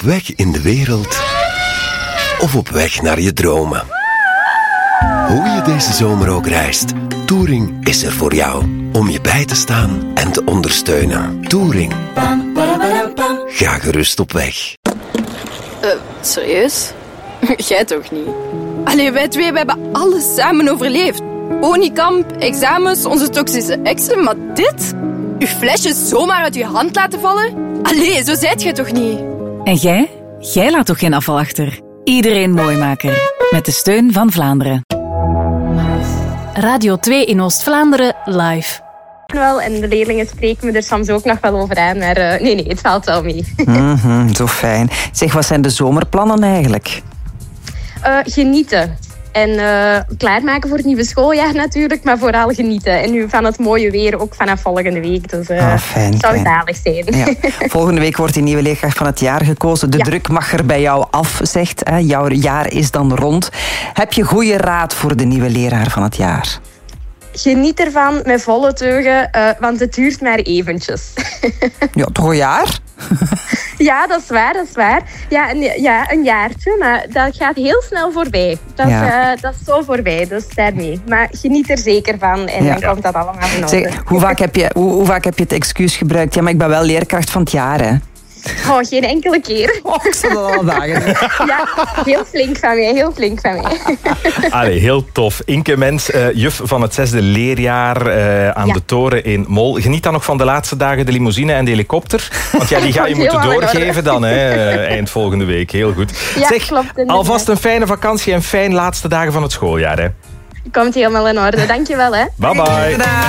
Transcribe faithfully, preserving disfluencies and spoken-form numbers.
Op weg in de wereld of op weg naar je dromen. Hoe je deze zomer ook reist, Touring is er voor jou. Om je bij te staan en te ondersteunen. Touring. Ga gerust op weg. Uh, serieus? Jij toch niet? Allee, wij twee we hebben alles samen overleefd. Honeykamp, examens, onze toxische exen, maar dit? Uw flesje zomaar uit uw hand laten vallen? Allee, zo zijt jij toch niet? En jij? Jij laat toch geen afval achter? Iedereen mooi maken. Met de steun van Vlaanderen. Radio twee in Oost-Vlaanderen, live. Wel, en de leerlingen spreken me er soms ook nog wel over aan, maar uh, nee, nee, het valt wel mee. Mm-hmm, zo fijn. Zeg, wat zijn de zomerplannen eigenlijk? Uh, genieten. En uh, klaarmaken voor het nieuwe schooljaar natuurlijk, maar vooral genieten. En nu van het mooie weer, ook vanaf volgende week. Dus uh, ah, fijn, het zou fijn. zalig zijn. Ja. Volgende week wordt die nieuwe leerkracht van het jaar gekozen. De ja. druk mag er bij jou af, zegt. Hè. Jouw jaar is dan rond. Heb je goede raad voor de nieuwe leraar van het jaar? Geniet ervan met volle teugen, uh, want het duurt maar eventjes. Ja, toch een jaar? Ja, dat is waar, dat is waar. Ja, een, ja, een jaartje, maar dat gaat heel snel voorbij. Dat, ja. uh, dat is zo voorbij, dus daarmee. Maar geniet er zeker van en ja. dan komt dat allemaal in orde. Zeg, hoe, vaak heb je, hoe, hoe vaak heb je het excuus gebruikt? Ja, maar ik ben wel leerkracht van het jaar, hè? Oh, geen enkele keer. Oh, ik zal dat al dagen. Ja, heel flink van mij, heel flink van mij. Allee, heel tof. Inke Mens, uh, juf van het zesde leerjaar uh, aan ja. de toren in Mol. Geniet dan nog van de laatste dagen de limousine en de helikopter? Want ja, die ga je moeten doorgeven dan, hè, uh, eind volgende week. Heel goed. Ja, zeg, klopt, alvast een fijne vakantie en fijn laatste dagen van het schooljaar, hè. Komt helemaal in orde. Dankjewel, hè. Bye bye.